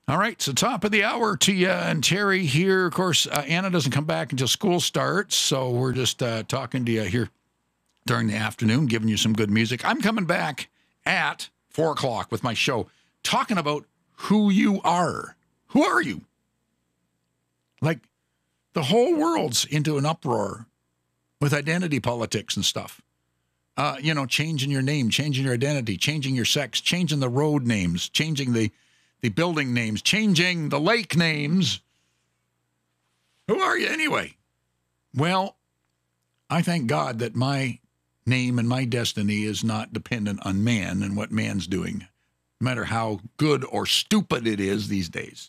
All right, so top of the hour to you and Terry here. Of course, Anna doesn't come back until school starts, so we're just talking to you here during the afternoon, giving you some good music. I'm coming back at 4 o'clock with my show, talking about who you are. Who are you? Like, the whole world's into an uproar with identity politics and stuff. Changing your name, changing your identity, changing your sex, changing the road names, changing the building names, changing the lake names. Who are you anyway? Well, I thank God that my name and my destiny is not dependent on man and what man's doing, no matter how good or stupid it is these days.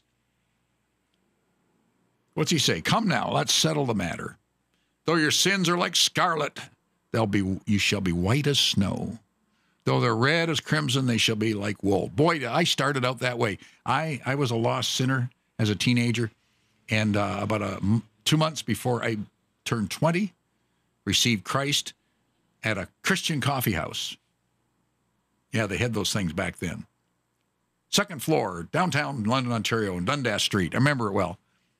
What's he say? Come now, let's settle the matter. Though your sins are like scarlet, you shall be white as snow. Though they're red as crimson, they shall be like wool. Boy, I started out that way. I was a lost sinner as a teenager, and about 2 months before I turned 20, received Christ at a Christian coffee house. Yeah, they had those things back then. Second floor, downtown London, Ontario, on Dundas Street. I remember it well.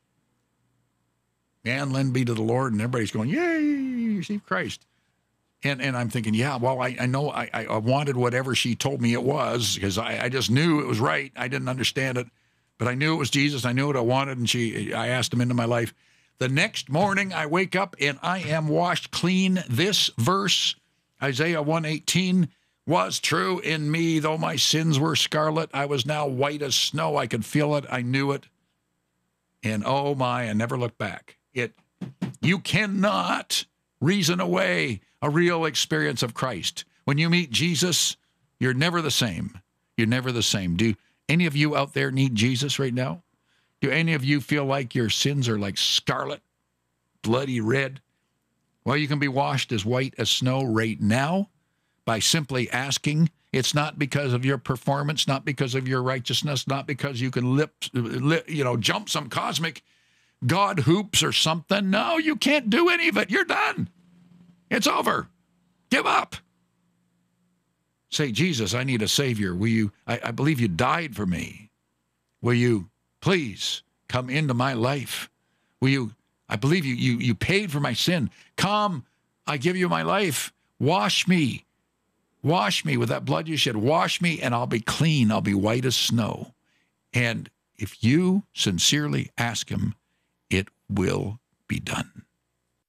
Man, lend be to the Lord, and everybody's going, yay, receive Christ. And I'm thinking, yeah, well, I know I wanted whatever she told me it was, because I just knew it was right. I didn't understand it, but I knew it was Jesus. I knew what I wanted, and I asked him into my life. The next morning, I wake up, and I am washed clean. This verse, Isaiah 1:18, was true in me. Though my sins were scarlet, I was now white as snow. I could feel it. I knew it. And oh my, I never looked back. You cannot reason away a real experience of Christ. When you meet Jesus, you're never the same. You're never the same. Do any of you out there need Jesus right now? Do any of you feel like your sins are like scarlet, bloody red? Well, you can be washed as white as snow right now by simply asking. It's not because of your performance, not because of your righteousness, not because you can jump some cosmic God hoops or something. No, you can't do any of it. You're done. It's over. Give up. Say, Jesus, I need a Savior. Will you? I believe you died for me. Will you please come into my life? Will you? I believe you paid for my sin. Come, I give you my life. Wash me. Wash me with that blood you shed. Wash me, and I'll be clean. I'll be white as snow. And if you sincerely ask him, it will be done.